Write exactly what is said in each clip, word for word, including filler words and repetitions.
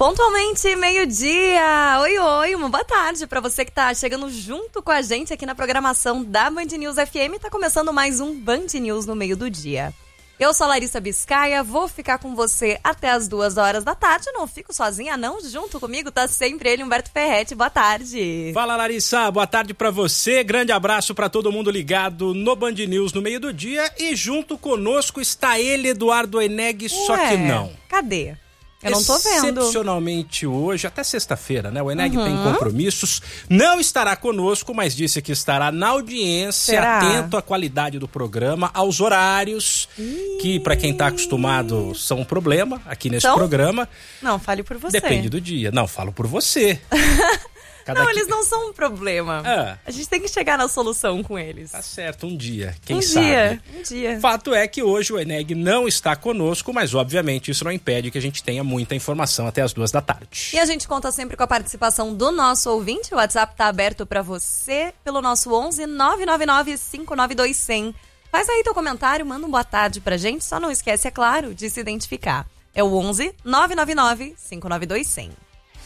Pontualmente, meio-dia. Oi, oi, uma boa tarde para você que tá chegando junto com a gente aqui na programação da Band News F M. Tá começando mais um Band News no meio do dia. Eu sou a Larissa Biscaia, vou ficar com você até as duas horas da tarde. Não fico sozinha, não. Junto comigo tá sempre ele, Humberto Ferretti. Boa tarde. Fala, Larissa. Boa tarde pra você. Grande abraço pra todo mundo ligado no Band News no meio do dia. E junto conosco está ele, Eduardo Eneg, só que não. Cadê? Eu não tô vendo. Excepcionalmente hoje, até sexta-feira, né? O Eneg uhum. tem compromissos. Não estará conosco, mas disse que estará na audiência, Será? atento à qualidade do programa, aos horários, Ih. que pra quem tá acostumado são um problema aqui nesse então? programa. Não, fale por você. Depende do dia. Não, falo por você. Cada não, que... eles não são um problema. É. A gente tem que chegar na solução com eles. Tá certo, um dia, quem um sabe. Um dia, um dia. Fato é que hoje o Eneg não está conosco, mas obviamente isso não impede que a gente tenha muita informação até as duas da tarde. E a gente conta sempre com a participação do nosso ouvinte. O WhatsApp tá aberto para você pelo nosso onze nove nove nove cinco nove dois zero zero. Faz aí teu comentário, manda um boa tarde pra gente. Só não esquece, é claro, de se identificar. É o onze nove nove nove cinco nove dois zero zero.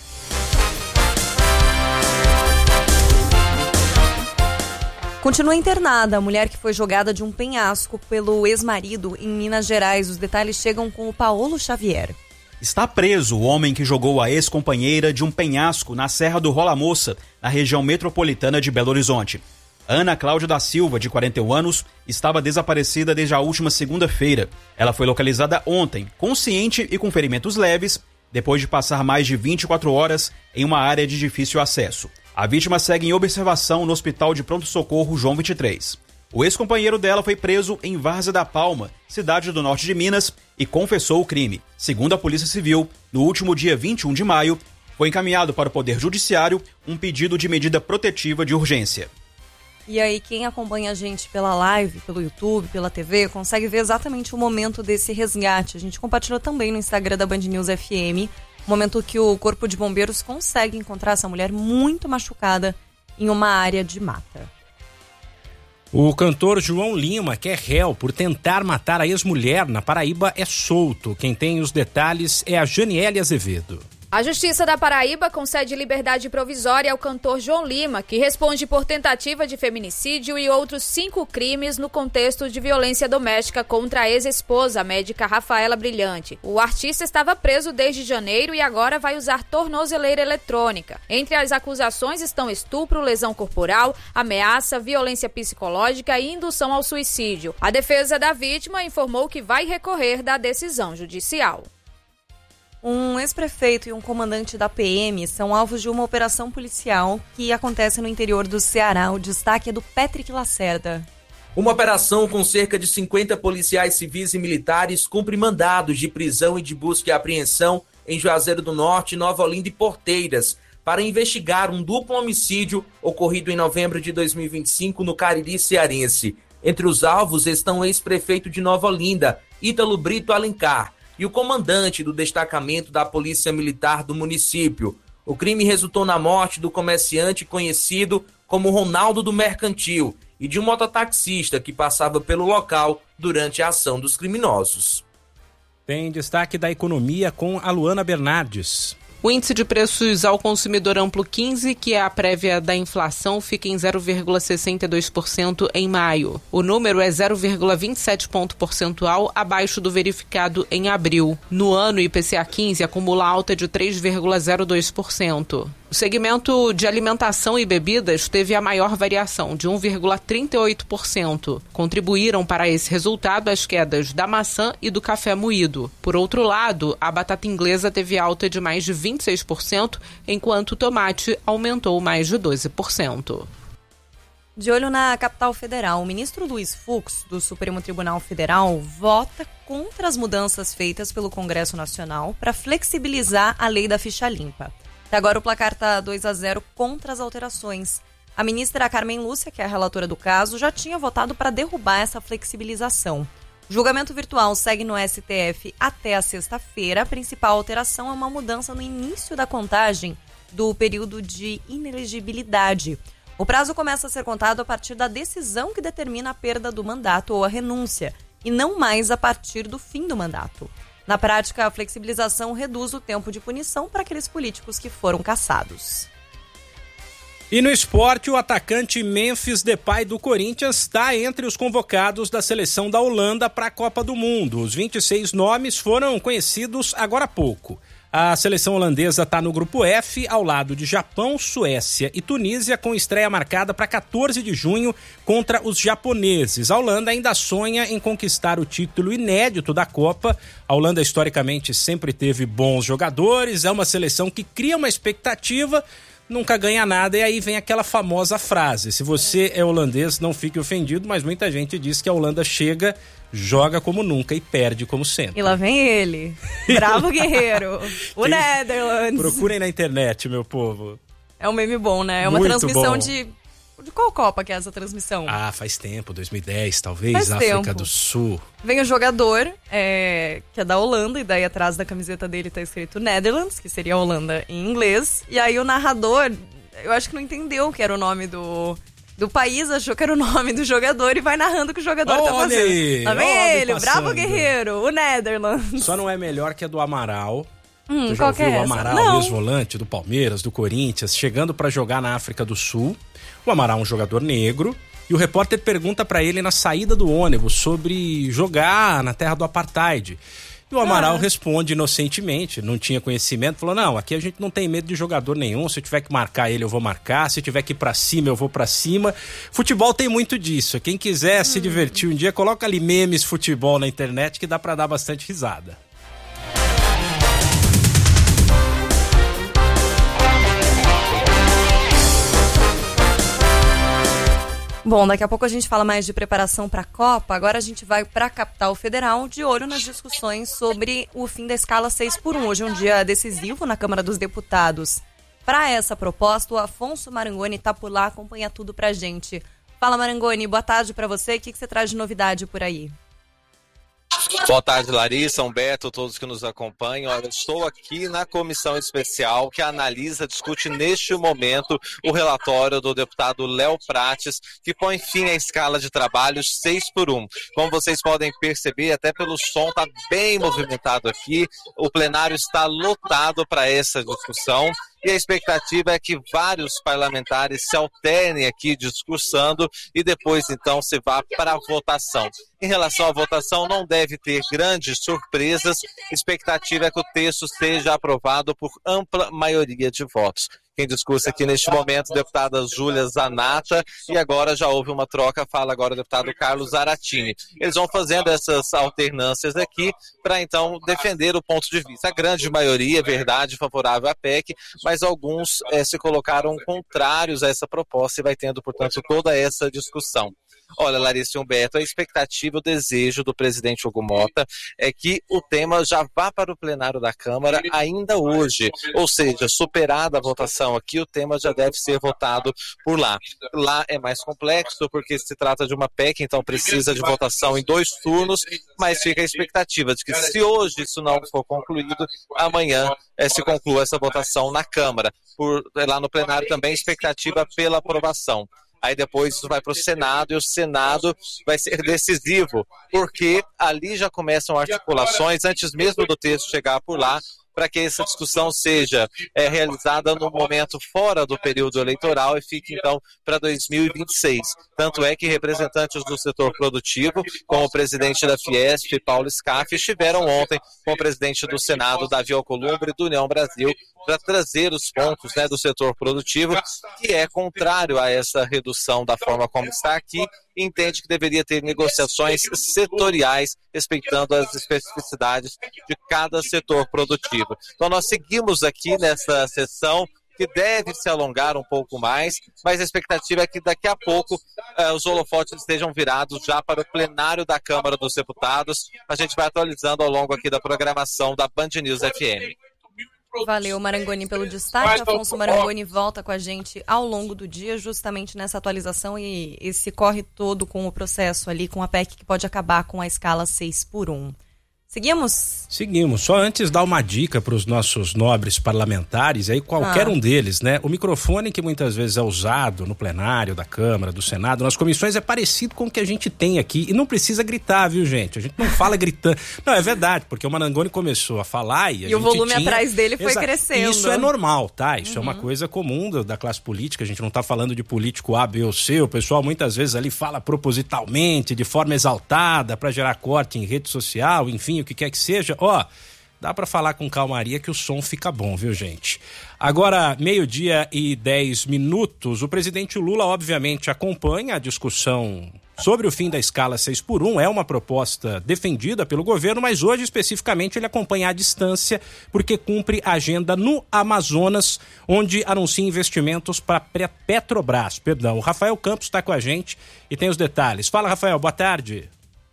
Continua internada a mulher que foi jogada de um penhasco pelo ex-marido em Minas Gerais. Os detalhes chegam com o Paulo Xavier. Está preso o homem que jogou a ex-companheira de um penhasco na Serra do Rola Moça, na região metropolitana de Belo Horizonte. Ana Cláudia da Silva, de quarenta e um anos, estava desaparecida desde a última segunda-feira. Ela foi localizada ontem, consciente e com ferimentos leves, depois de passar mais de vinte e quatro horas em uma área de difícil acesso. A vítima segue em observação no Hospital de Pronto-Socorro João vinte e três. O ex-companheiro dela foi preso em Várzea da Palma, cidade do norte de Minas, e confessou o crime. Segundo a Polícia Civil, no último dia vinte e um de maio, foi encaminhado para o Poder Judiciário um pedido de medida protetiva de urgência. E aí, quem acompanha a gente pela live, pelo YouTube, pela T V, consegue ver exatamente o momento desse resgate. A gente compartilhou também no Instagram da Band News F M, o momento que o Corpo de Bombeiros consegue encontrar essa mulher muito machucada em uma área de mata. O cantor João Lima, que é réu por tentar matar a ex-mulher na Paraíba, é solto. Quem tem os detalhes é a Janiele Azevedo. A Justiça da Paraíba concede liberdade provisória ao cantor João Lima, que responde por tentativa de feminicídio e outros cinco crimes no contexto de violência doméstica contra a ex-esposa, a médica Rafaela Brilhante. O artista estava preso desde janeiro e agora vai usar tornozeleira eletrônica. Entre as acusações estão estupro, lesão corporal, ameaça, violência psicológica e indução ao suicídio. A defesa da vítima informou que vai recorrer da decisão judicial. Um ex-prefeito e um comandante da P M são alvos de uma operação policial que acontece no interior do Ceará. O destaque é do Patrick Lacerda. Uma operação com cerca de cinquenta policiais civis e militares cumpre mandados de prisão e de busca e apreensão em Juazeiro do Norte, Nova Olinda e Porteiras para investigar um duplo homicídio ocorrido em novembro de dois mil e vinte e cinco no Cariri cearense. Entre os alvos estão o ex-prefeito de Nova Olinda, Ítalo Brito Alencar, e o comandante do destacamento da Polícia Militar do município. O crime resultou na morte do comerciante conhecido como Ronaldo do Mercantil e de um mototaxista que passava pelo local durante a ação dos criminosos. Tem destaque da economia com a Luana Bernardes. O índice de preços ao consumidor amplo quinze, que é a prévia da inflação, fica em zero vírgula sessenta e dois por cento em maio. O número é zero vírgula vinte e sete ponto percentual abaixo do verificado em abril. No ano, o I P C A quinze acumula alta de três vírgula zero dois por cento. O segmento de alimentação e bebidas teve a maior variação, de um vírgula trinta e oito por cento. Contribuíram para esse resultado as quedas da maçã e do café moído. Por outro lado, a batata inglesa teve alta de mais de vinte e seis por cento, enquanto o tomate aumentou mais de doze por cento. De olho na capital federal, o ministro Luiz Fux, do Supremo Tribunal Federal, vota contra as mudanças feitas pelo Congresso Nacional para flexibilizar a lei da ficha limpa. Até agora o placar está dois a zero contra as alterações. A ministra Carmen Lúcia, que é a relatora do caso, já tinha votado para derrubar essa flexibilização. O julgamento virtual segue no S T F até a sexta-feira. A principal alteração é uma mudança no início da contagem do período de inelegibilidade. O prazo começa a ser contado a partir da decisão que determina a perda do mandato ou a renúncia, e não mais a partir do fim do mandato. Na prática, a flexibilização reduz o tempo de punição para aqueles políticos que foram caçados. E no esporte, o atacante Memphis Depay do Corinthians está entre os convocados da seleção da Holanda para a Copa do Mundo. Os vinte e seis nomes foram conhecidos agora há pouco. A seleção holandesa está no grupo F, ao lado de Japão, Suécia e Tunísia, com estreia marcada para quatorze de junho contra os japoneses. A Holanda ainda sonha em conquistar o título inédito da Copa. A Holanda, historicamente, sempre teve bons jogadores, é uma seleção que cria uma expectativa, nunca ganha nada, e aí vem aquela famosa frase: se você é holandês, não fique ofendido, mas muita gente diz que a Holanda chega, joga como nunca e perde como sempre. E lá vem ele, bravo guerreiro, o Quem... Netherlands. Procurem na internet, meu povo. É um meme bom, né? É uma Muito transmissão bom. de... De qual Copa que é essa transmissão? Ah, faz tempo, dois mil e dez, talvez, Faz África tempo. do Sul. Vem o jogador, é, que é da Holanda, e daí atrás da camiseta dele tá escrito Netherlands, que seria a Holanda em inglês. E aí o narrador, eu acho que não entendeu que era o nome do, do país, achou que era o nome do jogador e vai narrando o que o jogador Olha tá fazendo. aí, Lá vem olha ele, o passando. bravo guerreiro, o Netherlands. Só não é melhor que a do Amaral. Hum, Tu já qual que ouviu é o essa? Amaral, Não. ex-volante do Palmeiras, do Corinthians, chegando para jogar na África do Sul. O Amaral é um jogador negro e o repórter pergunta para ele na saída do ônibus sobre jogar na terra do apartheid. E o Amaral Ah. responde inocentemente, não tinha conhecimento, falou: não, aqui a gente não tem medo de jogador nenhum, se eu tiver que marcar ele eu vou marcar, se eu tiver que ir pra cima eu vou pra cima. Futebol tem muito disso, quem quiser hum. se divertir um dia, coloca ali memes futebol na internet que dá pra dar bastante risada. Bom, daqui a pouco a gente fala mais de preparação para a Copa. Agora a gente vai para a capital federal, de olho nas discussões sobre o fim da escala seis por um. Hoje é um dia decisivo na Câmara dos Deputados. Para essa proposta, o Afonso Marangoni está por lá, acompanha tudo pra gente. Fala, Marangoni, boa tarde para você. O que, que você traz de novidade por aí? Boa tarde, Larissa, Humberto, todos que nos acompanham. Eu estou aqui na comissão especial que analisa, discute neste momento o relatório do deputado Léo Prates, que põe fim à escala de trabalho seis por um. Como vocês podem perceber, até pelo som, está bem movimentado aqui. O plenário está lotado para essa discussão. E a expectativa é que vários parlamentares se alternem aqui discursando e depois, então, se vá para a votação. Em relação à votação, não deve ter grandes surpresas. A expectativa é que o texto seja aprovado por ampla maioria de votos. Quem discursa aqui neste momento, a deputada Júlia Zanata, e agora já houve uma troca, fala agora o deputado Carlos Zaratini. Eles vão fazendo essas alternâncias aqui para então defender o ponto de vista. A grande maioria, é verdade, favorável à P E C, mas alguns eh, se colocaram contrários a essa proposta e vai tendo, portanto, toda essa discussão. Olha, Larissa e Humberto, a expectativa, o desejo do presidente Hugo Mota é que o tema já vá para o plenário da Câmara ainda hoje, ou seja, superada a votação aqui, o tema já deve ser votado por lá. Lá é mais complexo porque se trata de uma P E C, então precisa de votação em dois turnos, mas fica a expectativa de que se hoje isso não for concluído, amanhã é, se conclua essa votação na Câmara. Por, lá no plenário também, expectativa pela aprovação. Aí depois isso vai para o Senado e o Senado vai ser decisivo, porque ali já começam articulações antes mesmo do texto chegar por lá, para que essa discussão seja é, realizada no momento fora do período eleitoral e fique, então, para dois mil e vinte e seis. Tanto é que representantes do setor produtivo, como o presidente da Fiesp, Paulo Scaff, estiveram ontem com o presidente do Senado, Davi Alcolumbre, do União Brasil, para trazer os pontos, né, do setor produtivo, que é contrário a essa redução da forma como está aqui, e entende que deveria ter negociações setoriais, respeitando as especificidades de cada setor produtivo. Então nós seguimos aqui nessa sessão, que deve se alongar um pouco mais, mas a expectativa é que daqui a pouco eh, os holofotes estejam virados já para o plenário da Câmara dos Deputados. A gente vai atualizando ao longo aqui da programação da Band News F M. Valeu, Marangoni, pelo destaque. Afonso Marangoni volta com a gente ao longo do dia, justamente nessa atualização e esse corre todo com o processo ali, com a P E C que pode acabar com a escala seis por um. Seguimos? Seguimos. Só antes dar uma dica para os nossos nobres parlamentares, aí qualquer ah. um deles, né? O microfone que muitas vezes é usado no plenário da Câmara, do Senado, nas comissões, é parecido com o que a gente tem aqui. E não precisa gritar, viu, gente? A gente não fala gritando. Não, é verdade, porque o Marangoni começou a falar e a e gente o volume tinha... atrás dele foi Exato. crescendo. Isso é normal, tá? Isso uhum. é uma coisa comum da, da classe política. A gente não tá falando de político A, B ou C. O pessoal muitas vezes ali fala propositalmente, de forma exaltada, para gerar corte em rede social, enfim, o que quer que seja. Ó, dá para falar com calmaria que o som fica bom, viu, gente? Agora, meio-dia e dez minutos, o presidente Lula, obviamente, acompanha a discussão sobre o fim da escala seis por um. É uma proposta defendida pelo governo, mas hoje, especificamente, ele acompanha à distância porque cumpre a agenda no Amazonas, onde anuncia investimentos para Petrobras. Perdão, o Rafael Campos está com a gente e tem os detalhes. Fala, Rafael, boa tarde.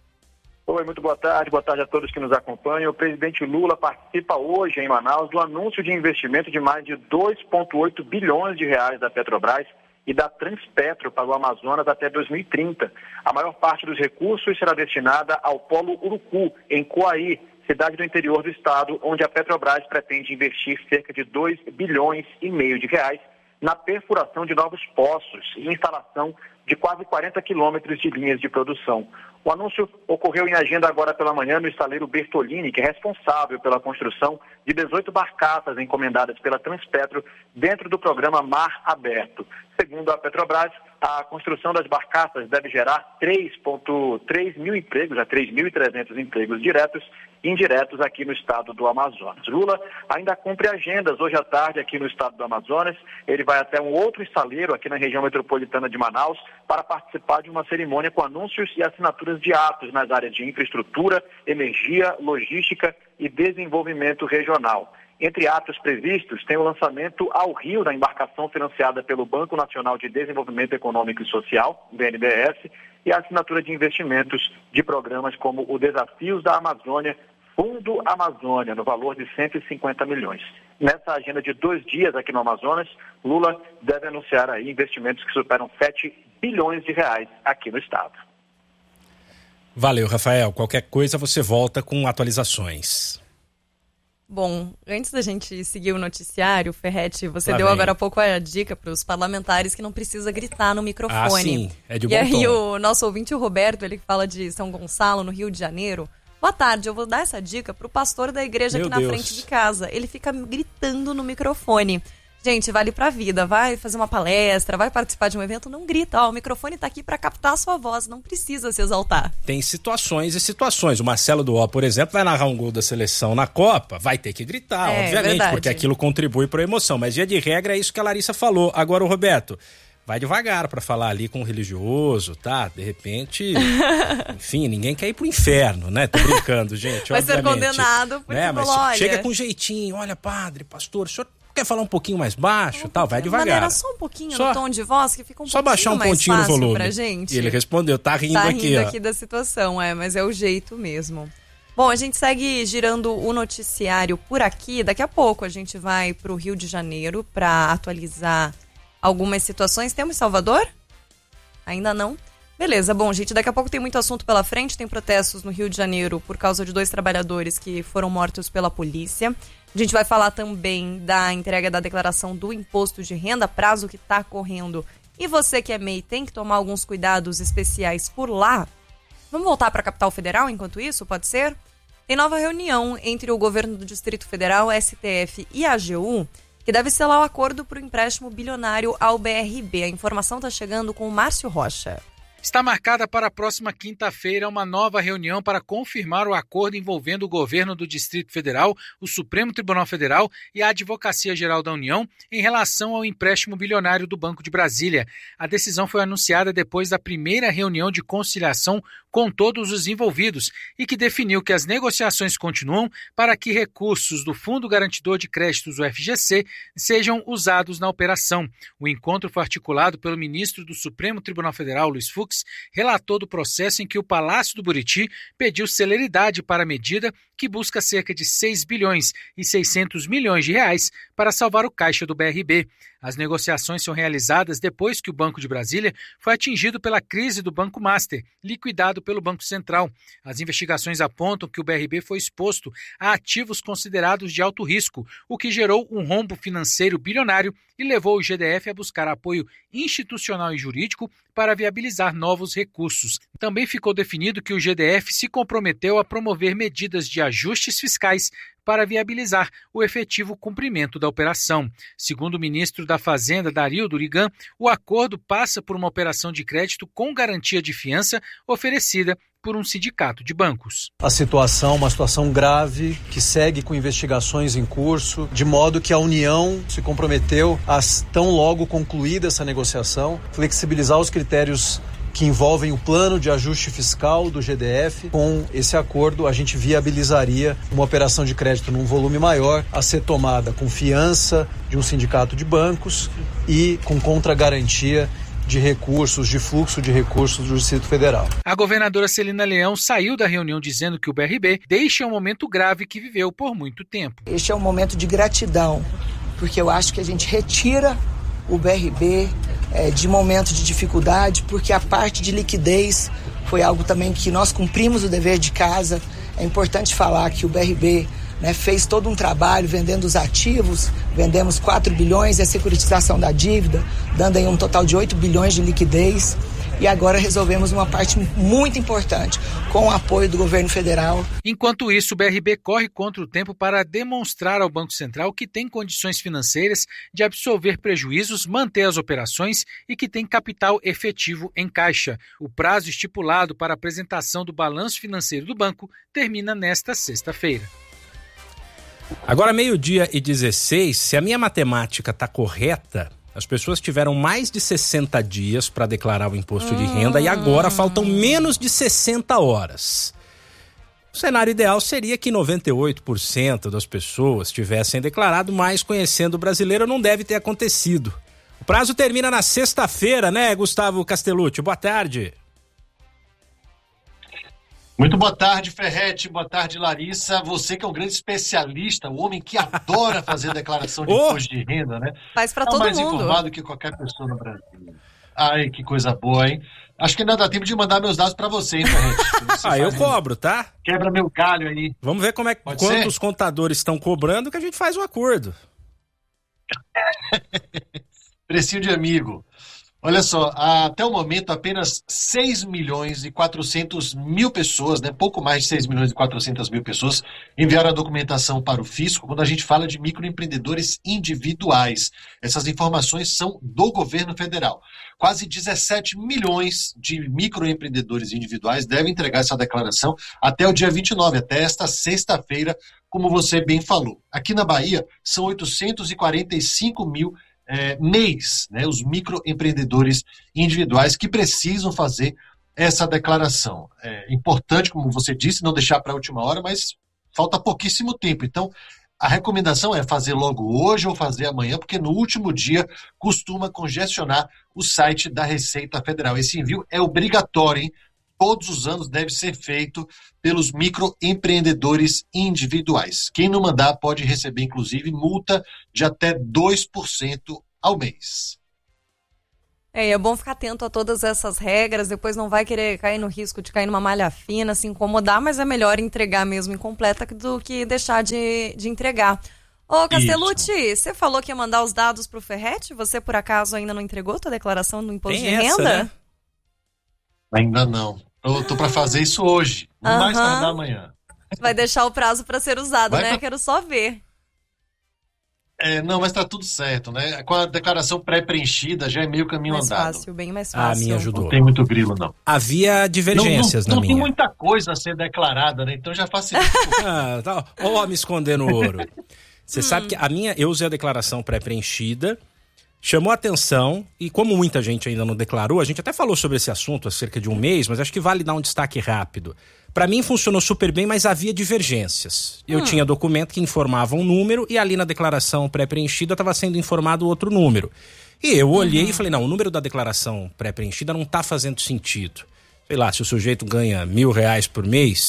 Oi, muito boa tarde, boa tarde a todos que nos acompanham. O presidente Lula participa hoje em Manaus do anúncio de investimento de mais de dois vírgula oito bilhões de reais da Petrobras e da Transpetro para o Amazonas até dois mil e trinta. A maior parte dos recursos será destinada ao Polo Urucu, em Coaí, cidade do interior do estado, onde a Petrobras pretende investir cerca de dois bilhões e meio de reais na perfuração de novos poços e instalação de quase quarenta quilômetros de linhas de produção. O anúncio ocorreu em agenda agora pela manhã no estaleiro Bertolini, que é responsável pela construção de dezoito barcaças encomendadas pela Transpetro dentro do programa Mar Aberto. Segundo a Petrobras, a construção das barcaças deve gerar três vírgula três mil empregos, a três mil e trezentos empregos diretos e indiretos aqui no estado do Amazonas. Lula ainda cumpre agendas hoje à tarde aqui no estado do Amazonas. Ele vai até um outro estaleiro aqui na região metropolitana de Manaus para participar de uma cerimônia com anúncios e assinaturas de atos nas áreas de infraestrutura, energia, logística e desenvolvimento regional. Entre atos previstos, tem o lançamento ao Rio da embarcação financiada pelo Banco Nacional de Desenvolvimento Econômico e Social, B N D E S, e a assinatura de investimentos de programas como o Desafios da Amazônia, Fundo Amazônia, no valor de cento e cinquenta milhões. Nessa agenda de dois dias aqui no Amazonas, Lula deve anunciar aí investimentos que superam sete bilhões de reais aqui no estado. Valeu, Rafael. Qualquer coisa você volta com atualizações. Bom, antes da gente seguir o noticiário, Ferretti, você Lá deu vem. agora há pouco a dica para os parlamentares que não precisa gritar no microfone. Ah, sim, é de bom E aí tom. o nosso ouvinte, o Roberto, ele fala de São Gonçalo, no Rio de Janeiro. Boa tarde, eu vou dar essa dica pro pastor da igreja Meu aqui na Deus. frente de casa. Ele fica gritando no microfone. Gente, vale pra vida. Vai fazer uma palestra, vai participar de um evento, não grita. Ó, o microfone tá aqui pra captar a sua voz, não precisa se exaltar. Tem situações e situações. O Marcelo Duó, por exemplo, vai narrar um gol da seleção na Copa, vai ter que gritar, É, obviamente, verdade. porque aquilo contribui para a emoção. Mas, via de regra, é isso que a Larissa falou. Agora, o Roberto, vai devagar para falar ali com o religioso, tá? De repente, enfim, ninguém quer ir pro inferno, né? Tô brincando, gente, Vai ser obviamente. condenado porque né? Mas falou, olha... chega com jeitinho, olha, padre, pastor, o senhor quer falar um pouquinho mais baixo, tal, vai devagar. Maneira, só um pouquinho Só- no tom de voz, que fica um Só pouquinho baixar um mais pontinho no fácil volume. pra gente. E ele respondeu, tá rindo Tá aqui, rindo ó. aqui da situação, é, mas é o jeito mesmo. Bom, a gente segue girando o noticiário por aqui. Daqui a pouco a gente vai pro Rio de Janeiro para atualizar algumas situações. Temos Salvador? Ainda não? Beleza, bom, gente, daqui a pouco tem muito assunto pela frente. Tem protestos no Rio de Janeiro por causa de dois trabalhadores que foram mortos pela polícia. A gente vai falar também da entrega da declaração do imposto de renda, prazo que está correndo. E você que é M E I tem que tomar alguns cuidados especiais por lá. Vamos voltar para a capital federal enquanto isso, pode ser? Tem nova reunião entre o governo do Distrito Federal, S T F e a AGU, que deve selar o acordo para o empréstimo bilionário ao B R B. A informação está chegando com o Márcio Rocha. Está marcada para a próxima quinta-feira uma nova reunião para confirmar o acordo envolvendo o governo do Distrito Federal, o Supremo Tribunal Federal e a Advocacia Geral da União em relação ao empréstimo bilionário do Banco de Brasília. A decisão foi anunciada depois da primeira reunião de conciliação com todos os envolvidos e que definiu que as negociações continuam para que recursos do Fundo Garantidor de Créditos, o F G C, sejam usados na operação. O encontro foi articulado pelo ministro do Supremo Tribunal Federal, Luiz Fux, relator do processo em que o Palácio do Buriti pediu celeridade para a medida que busca cerca de seis bilhões e seiscentos milhões de reais para salvar o caixa do B R B. As negociações são realizadas depois que o Banco de Brasília foi atingido pela crise do Banco Master, liquidado pelo Banco Central. As investigações apontam que o B R B foi exposto a ativos considerados de alto risco, o que gerou um rombo financeiro bilionário e levou o G D F a buscar apoio institucional e jurídico para viabilizar novos recursos. Também ficou definido que o G D F se comprometeu a promover medidas de ajustes fiscais para viabilizar o efetivo cumprimento da operação. Segundo o ministro da Fazenda, Dario Durigan, o acordo passa por uma operação de crédito com garantia de fiança oferecida por um sindicato de bancos. A situação, uma situação grave, que segue com investigações em curso, de modo que a União se comprometeu a, tão logo concluída essa negociação, flexibilizar os critérios que envolvem o plano de ajuste fiscal do G D F. Com esse acordo, a gente viabilizaria uma operação de crédito num volume maior, a ser tomada com fiança de um sindicato de bancos e com contragarantia de recursos, de fluxo de recursos do Distrito Federal. A governadora Celina Leão saiu da reunião dizendo que o B R B deixa um momento grave que viveu por muito tempo. Este é um momento de gratidão, porque eu acho que a gente retira o B R B é, de momentos de dificuldade, porque a parte de liquidez foi algo também que nós cumprimos o dever de casa. É importante falar que o B R B né, fez todo um trabalho vendendo os ativos, vendemos quatro bilhões e a securitização da dívida, dando aí um total de oito bilhões de liquidez. E agora resolvemos uma parte muito importante, com o apoio do governo federal. Enquanto isso, o B R B corre contra o tempo para demonstrar ao Banco Central que tem condições financeiras de absorver prejuízos, manter as operações e que tem capital efetivo em caixa. O prazo estipulado para a apresentação do balanço financeiro do banco termina nesta sexta-feira. Agora, meio-dia e dezesseis, se a minha matemática está correta, as pessoas tiveram mais de sessenta dias para declarar o imposto de renda e agora faltam menos de sessenta horas. O cenário ideal seria que noventa e oito por cento das pessoas tivessem declarado, mas conhecendo o brasileiro não deve ter acontecido. O prazo termina na sexta-feira, né, Gustavo Castellucci? Boa tarde. Muito boa tarde, Ferretti. Boa tarde, Larissa. Você que é um grande especialista, o homem que adora fazer declaração de oh, imposto de renda, né? Faz pra todo mundo. É mais informado que qualquer pessoa no Brasil. Ai, que coisa boa, hein? Acho que ainda dá tempo de mandar meus dados pra você, hein, Ferretti? Ah, eu cobro, tá? Quebra meu galho aí. Vamos ver como é, quantos contadores estão cobrando que a gente faz um acordo. Precinho de amigo. Olha só, até o momento apenas seis milhões e quatrocentas mil pessoas, né, pouco mais de seis milhões e quatrocentas mil pessoas enviaram a documentação para o fisco quando a gente fala de microempreendedores individuais. Essas informações são do governo federal. Quase dezessete milhões de microempreendedores individuais devem entregar essa declaração até o dia vinte e nove, até esta sexta-feira, como você bem falou. Aqui na Bahia são oitocentos e quarenta e cinco mil É, mês, né, os microempreendedores individuais que precisam fazer essa declaração. É importante, como você disse, não deixar para a última hora, mas falta pouquíssimo tempo. Então, a recomendação é fazer logo hoje ou fazer amanhã, porque no último dia costuma congestionar o site da Receita Federal. Esse envio é obrigatório, hein? Todos os anos deve ser feito pelos microempreendedores individuais. Quem não mandar pode receber, inclusive, multa de até dois por cento ao mês. É, é bom ficar atento a todas essas regras, depois não vai querer cair no risco de cair numa malha fina, se incomodar, mas é melhor entregar mesmo incompleta do que deixar de, de entregar. Ô, Castellucci, você falou que ia mandar os dados pro Ferretti, você por acaso ainda não entregou tua declaração do imposto Tem de essa, renda? Né? Ainda não. Eu tô para fazer isso hoje, não Uhum. mais tardar amanhã. Vai deixar o prazo para ser usado, Vai né? pra... Quero só ver. É, não, mas tá tudo certo, né? Com a declaração pré-preenchida já é meio caminho mais andado. Fácil, bem mais Ah, fácil. a minha ajudou. Não tem muito grilo, não. Havia divergências não, não, na não minha. Não tem muita coisa a ser declarada, né? Então já facilita. ah, tá. Ó, o homem escondendo ouro. Você hum. sabe que a minha, eu usei a declaração pré-preenchida, chamou atenção, e como muita gente ainda não declarou, a gente até falou sobre esse assunto há cerca de um mês, mas acho que vale dar um destaque rápido. Para mim funcionou super bem, mas havia divergências. Eu hum. tinha documento que informava um número e ali na declaração pré-preenchida estava sendo informado outro número. E eu olhei uhum. e falei, não, o número da declaração pré-preenchida não está fazendo sentido. Sei lá, se o sujeito ganha mil reais por mês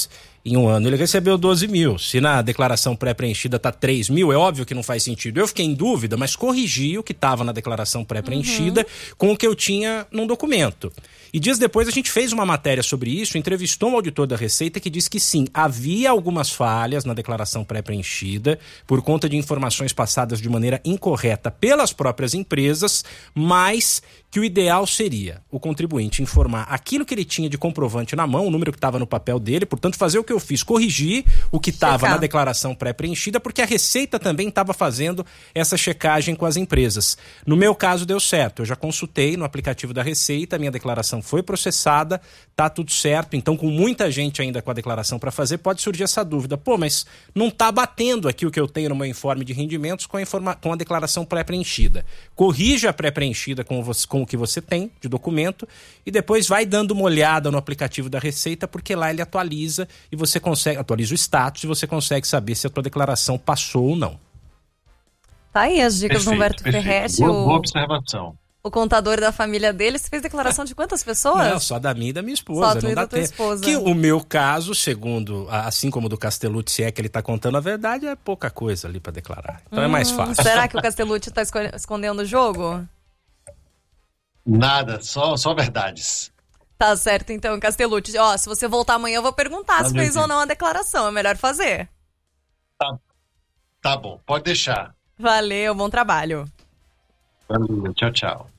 em um ano ele recebeu doze mil. Se na declaração pré-preenchida tá três mil, é óbvio que não faz sentido. Eu fiquei em dúvida, mas corrigi o que estava na declaração pré-preenchida uhum. com o que eu tinha num documento. E dias depois a gente fez uma matéria sobre isso, entrevistou um auditor da Receita que disse que sim, havia algumas falhas na declaração pré-preenchida por conta de informações passadas de maneira incorreta pelas próprias empresas, mas que o ideal seria o contribuinte informar aquilo que ele tinha de comprovante na mão, o número que estava no papel dele, portanto fazer o que eu fiz, corrigir o que estava na declaração pré-preenchida, porque a Receita também estava fazendo essa checagem com as empresas. No meu caso deu certo, eu já consultei no aplicativo da Receita, a minha declaração foi processada, tá tudo certo, então com muita gente ainda com a declaração para fazer, pode surgir essa dúvida, pô, mas não tá batendo aqui o que eu tenho no meu informe de rendimentos com a, informa- com a declaração pré-preenchida. Corrija a pré-preenchida com, você, com o que você tem de documento e depois vai dando uma olhada no aplicativo da Receita, porque lá ele atualiza e você consegue, atualiza o status e você consegue saber se a tua declaração passou ou não. Tá aí as dicas Perfeito, do Humberto perfeito. Ferretti. Boa, o... boa observação. O contador da família dele, você fez declaração de quantas pessoas? Não, só da minha e da minha esposa. Só tu e da tua esposa. Que o meu caso, segundo, assim como o do Castellucci, se é que ele está contando a verdade, é pouca coisa ali para declarar. Então hum, é mais fácil. Será que o Castellucci está escondendo o jogo? Nada, só, só verdades. Tá certo, então, Castellucci. Ó, se você voltar amanhã, eu vou perguntar tá se fez ou não a declaração. É melhor fazer. Tá, tá bom, pode deixar. Valeu, bom trabalho. Valeu, tchau, tchau.